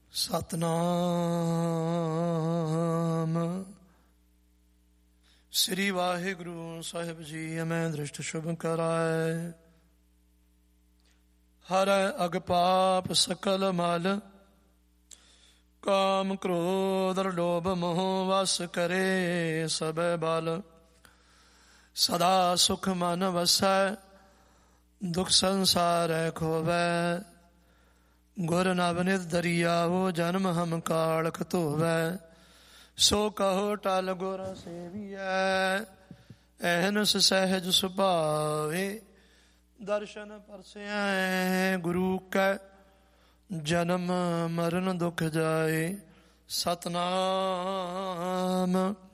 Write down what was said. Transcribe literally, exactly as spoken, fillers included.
ਸਤਨਾਮ ਸ੍ਰੀ ਵਾਹਿਗੁਰੂ ਸਾਹਿਬ ਜੀ। ਮੈਂ ਦ੍ਰਿਸ਼ਟ ਸ਼ੁਭ ਕਰਾਏ, ਹਰੈ ਅਗ ਪਾਪ ਸਕਲ ਮਲ। ਕਾਮ ਕ੍ਰੋਧ ਲੋਭ ਮੋਹ ਵਸ ਕਰੇ ਸਭੈ ਬਲ। ਸਦਾ ਸੁਖ ਮਨ ਵਸੈ, ਦੁਖ ਸੰਸਾਰੈ ਖੋਵੈ। ਗੁਰ ਨਵਨਿਤ ਦਰਿਆਵੋ, ਜਨਮ ਹਮ ਕਾਲਖ ਧੋਵੈ। ਸੋ ਕਹੋ ਟਲ ਗੁਰ ਸੇਵੀਐ, ਐਨਸ ਸਹਿਜ ਸੁਭਾਵੇ। ਦਰਸ਼ਨ ਪਰਸੈ ਗੁਰੂ ਕੈ, ਜਨਮ ਮਰਨ ਦੁਖ ਜਾਏ। ਸਤਨਾਮ।